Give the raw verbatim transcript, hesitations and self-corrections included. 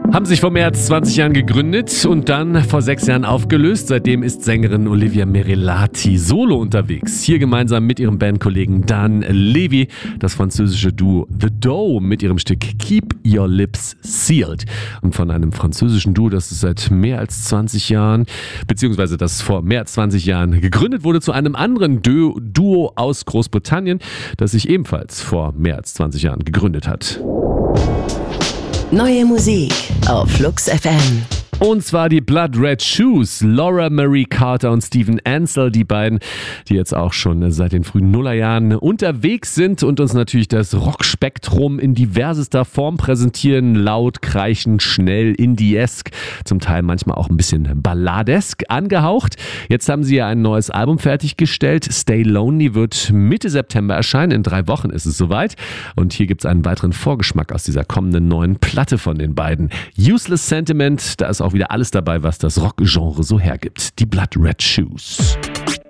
Haben sich vor mehr als zwanzig Jahren gegründet und dann vor sechs Jahren aufgelöst. Seitdem ist Sängerin Olivia Merilati solo unterwegs. Hier gemeinsam mit ihrem Bandkollegen Dan Levy, das französische Duo The Dough mit ihrem Stück Keep Your Lips Sealed. Und von einem französischen Duo, das es seit mehr als zwanzig Jahren, beziehungsweise das vor mehr als zwanzig Jahren gegründet wurde, zu einem anderen Du- Duo aus Großbritannien, das sich ebenfalls vor mehr als zwanzig Jahren gegründet hat. Neue Musik auf Flux F M. Und zwar die Blood Red Shoes, Laura Marie Carter und Steven Ansel, die beiden, die jetzt auch schon seit den frühen Nullerjahren unterwegs sind und uns natürlich das Rockspektrum in diversester Form präsentieren. Laut, kreischend, schnell, indiesk, zum Teil manchmal auch ein bisschen balladesk angehaucht. Jetzt haben sie ja ein neues Album fertiggestellt. Stay Lonely wird Mitte September erscheinen. In drei Wochen ist es soweit. Und hier gibt es einen weiteren Vorgeschmack aus dieser kommenden neuen Platte von den beiden. Useless Sentiment, da ist auch wieder alles dabei, was das Rockgenre so hergibt. Die Blood Red Shoes.